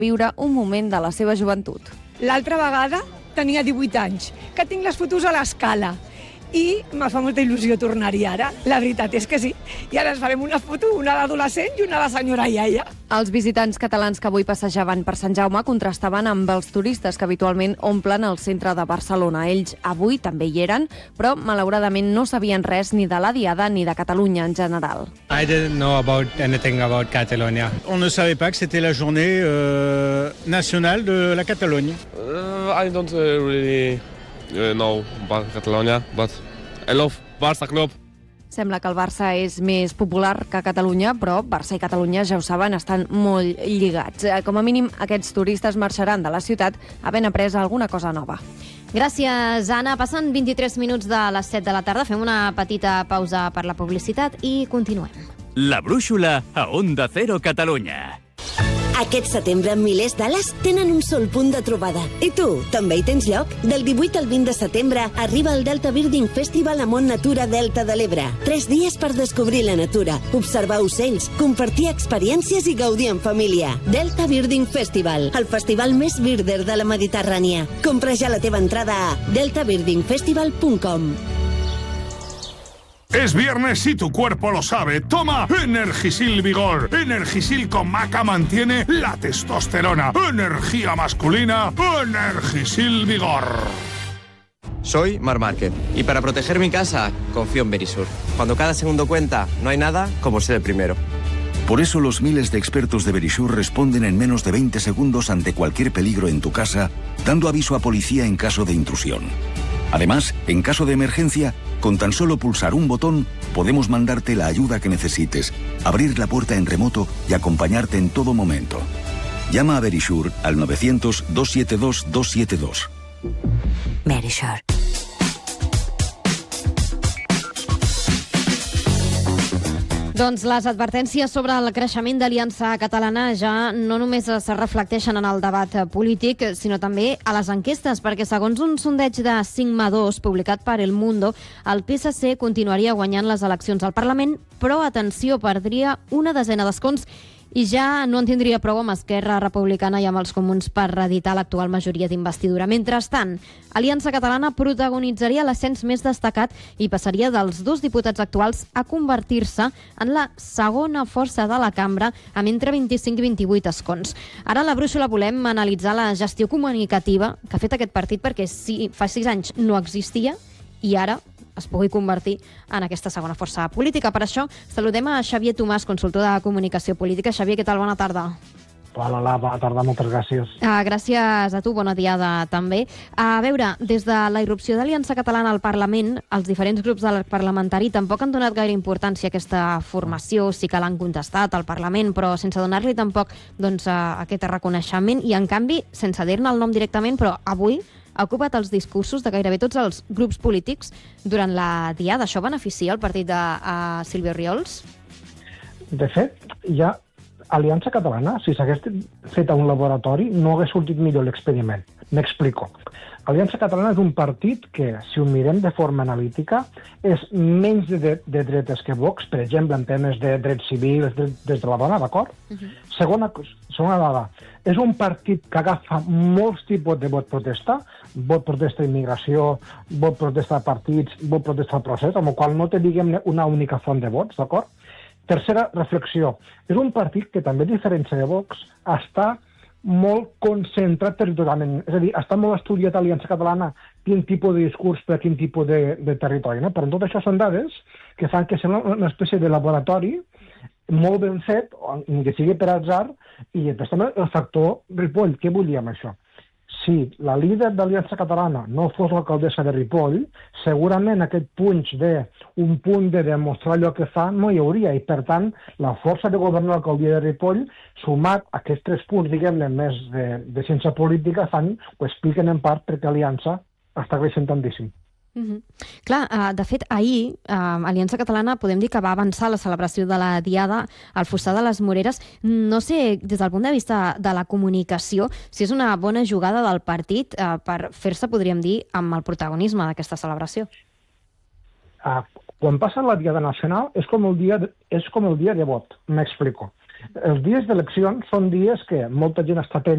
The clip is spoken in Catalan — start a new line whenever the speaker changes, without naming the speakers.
viure un moment de la seva joventut.
L'altra vegada tenia 18 anys, que tinc les fotos a l'escala. I me fa molta il·lusió tornar-hi ara. La veritat és que sí. I ara ens farem una foto, una d'adolescent i una de senyora iaia.
Els visitants catalans que avui passejaven per Sant Jaume contrastaven amb els turistes que habitualment omplen el centre de Barcelona. Ells avui també hi eren, però malauradament no sabien res ni de la Diada ni de Catalunya en general.
I didn't know about anything about Catalonia. On ne savait pas que c'était la journée nationale de la Catalogne.
I don't really know about Catalonia, but I love Barça Club.
Sembla que el Barça és més popular que Catalunya, però Barça i Catalunya, ja ho saben, estan molt lligats. Com a mínim, aquests turistes marxaran de la ciutat havent après alguna cosa nova.
Gràcies, Anna. Passen 23 minuts de les 7 de la tarda. Fem una petita pausa per la publicitat i continuem.
La brúixola a Onda Cero Catalunya.
Aquest setembre, milers d'ales tenen un sol punt de trobada. I tu, també hi tens lloc? Del 18 al 20 de setembre arriba el Delta Birding Festival a Mont Natura Delta de l'Ebre. 3 dies per descobrir la natura, observar ocells, compartir experiències i gaudir en família. Delta Birding Festival, el festival més birder de la Mediterrània. Compra ja la teva entrada a deltabirdingfestival.com.
Es viernes y tu cuerpo lo sabe. Toma Energisil Vigor. Energisil con maca mantiene la testosterona. Energía masculina. Energisil Vigor.
Soy Mar Márquez y para proteger mi casa confío en Verisur. Cuando cada segundo cuenta, no hay nada como ser el primero.
Por eso los miles de expertos de Verisur responden en menos de 20 segundos ante cualquier peligro en tu casa, dando aviso a policía en caso de intrusión. Además, en caso de emergencia, con tan solo pulsar un botón, podemos mandarte la ayuda que necesites, abrir la puerta en remoto y acompañarte en todo momento. Llama a Verisur al 900-272-272.
Verisur.
Doncs les advertències sobre el creixement d'Aliança Catalana ja no només es reflecteixen en el debat polític, sinó també a les enquestes, perquè segons un sondeig de Sigma 2 publicat per El Mundo, el PSC continuaria guanyant les eleccions al Parlament, però, atenció, perdria una desena d'escons i ja no en tindria prou amb Esquerra Republicana i amb els comuns per reeditar l'actual majoria d'investidura. Mentrestant, Aliança Catalana protagonitzaria l'ascens més destacat i passaria dels 2 diputats actuals a convertir-se en la segona força de la cambra amb entre 25 i 28 escons. Ara a la brúixola volem analitzar la gestió comunicativa que ha fet aquest partit, perquè fa 6 anys no existia i ara es pugui convertir en aquesta segona força política. Per això saludem a Xavier Tomàs, consultor de comunicació política. Xavier, què tal? Bona tarda.
Hola, bona tarda, moltes gràcies.
Gràcies a tu, bona diada també. A veure, des de la irrupció d'Aliança Catalana al Parlament, els diferents grups del parlamentari tampoc han donat gaire importància a aquesta formació. Sí que l'han contestat al Parlament, però sense donar-li tampoc aquest reconeixement i, en canvi, sense dir-ne el nom directament, però avui ha ocupat els discursos de gairebé tots els grups polítics durant la Diada. Això beneficia el partit de Sílvia Orriols?
De fet, ja Aliança Catalana, si s'hagués fet a un laboratori, no hagués sortit millor l'experiment. M'explico. Aliança Catalana és un partit que, si ho mirem de forma analítica, és menys de dretes que Vox, per exemple, en temes de drets civils, des de la dona, d'acord? Segona dada, és un partit que agafa molts tipus de vot protesta d'immigració, vot protesta de partits, vot protesta del procés, amb el qual no té, diguem-ne, una única font de vots, d'acord? Tercera reflexió, és un partit que també, a diferència de Vox, està molt concentrat territorialment, és a dir, està molt estudiat a Aliança Catalana quin tipus de discurs per quin tipus de territori, no? Però tot això són dades que fan que sembla una espècie de laboratori molt ben fet, ni que sigui per atzar, i després també el factor Ripoll. Què volia amb això? Si la líder d'Aliança Catalana no fos l'alcaldessa de Ripoll, segurament aquest punt de demostrar allò que fa no hi hauria, i per tant la força de governar l'alcaldia de Ripoll, sumat a aquests 3 punts, diguem-ne, més de ciència política, ho expliquen en part perquè Aliança està creixent tantíssim.
Clar, de fet, ahir Aliança Catalana podem dir que va avançar la celebració de la Diada al Fossar de les Moreres. No sé, des del punt de vista de la comunicació, si és una bona jugada del partit per fer-se, podríem dir, amb el protagonisme d'aquesta celebració.
Quan passa la Diada Nacional és com el dia de vot, m'explico. Els dies d'eleccions són dies que molta gent està